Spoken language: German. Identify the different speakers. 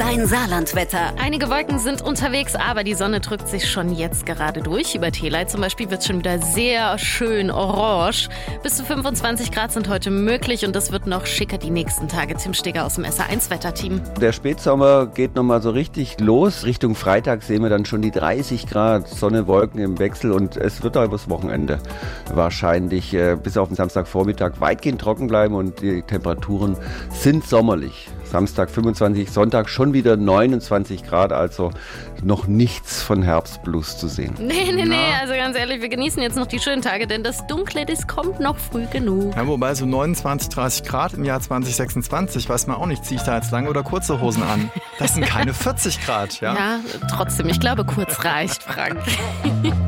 Speaker 1: Dein Saarlandwetter.
Speaker 2: Einige Wolken sind unterwegs, aber die Sonne drückt sich schon jetzt gerade durch. Über Theley zum Beispiel wird es schon wieder sehr schön orange. Bis zu 25 Grad sind heute möglich und das wird noch schicker die nächsten Tage. Tim Steger aus dem SR1-Wetterteam.
Speaker 3: Der Spätsommer geht nochmal so richtig los. Richtung Freitag sehen wir dann schon die 30 Grad, Sonne, Wolken im Wechsel und es wird auch übers Wochenende wahrscheinlich bis auf den Samstagvormittag weitgehend trocken bleiben und die Temperaturen sind sommerlich. Samstag 25, Sonntag schon wieder 29 Grad, also noch nichts von Herbstblues zu sehen.
Speaker 2: Nee, also ganz ehrlich, wir genießen jetzt noch die schönen Tage, denn das Dunkle, das kommt noch früh genug.
Speaker 4: Ja, wobei so 29, 30 Grad im Jahr 2026, weiß man auch nicht, ziehe ich da jetzt lange oder kurze Hosen an? Das sind keine 40 Grad, ja?
Speaker 2: Ja, trotzdem, ich glaube, kurz reicht, Frank.